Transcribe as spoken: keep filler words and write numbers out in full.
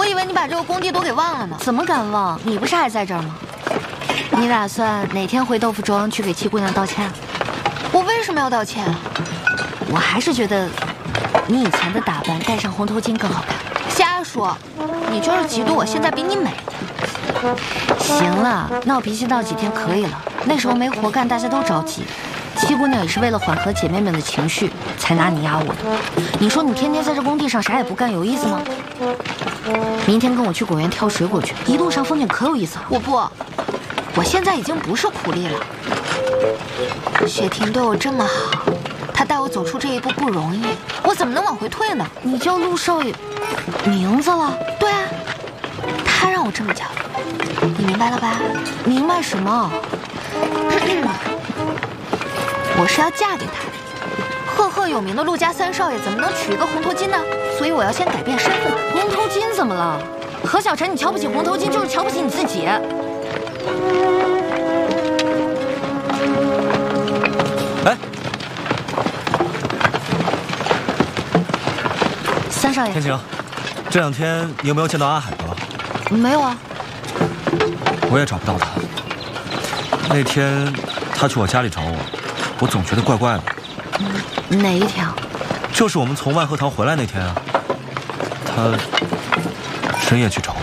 以为你把这个工地都给忘了呢。 怎么敢忘？你不是还在这儿吗？你打算哪天回豆腐庄去给七姑娘道歉？ 我为什么要道歉？ 我还是觉得你以前的打扮戴上红头巾更好看。 瞎说，你就是嫉妒我现在比你美。 行了，闹脾气闹几天可以了。那时候没活干，大家都着急。七姑娘也是为了缓和姐妹们的情绪，才拿你压我的。你说你天天在这工地上啥也不干，有意思吗？明天跟我去果园挑水果去，一路上风景可有意思了。 我不，我现在已经不是苦力了。雪婷对我这么好，她带我走出这一步不容易，我怎么能往回退呢？ 你叫陆少爷，名字了？ 对啊，她让我这么叫，你明白了吧？ 明白什么？ 我是要嫁给他的，赫赫有名的陆家三少爷怎么能娶一个红头巾呢？所以我要先改变身份。 红头巾怎么了？何小晨，你瞧不起红头巾就是瞧不起你自己。 哎， 三少爷， 天晴，这两天你有没有见到阿海哥？ 没有啊。 我也找不到他。那天他去我家里找我，我总觉得怪怪的。 嗯，哪一天啊？ 就是我们从万和堂回来那天啊。他深夜去找我。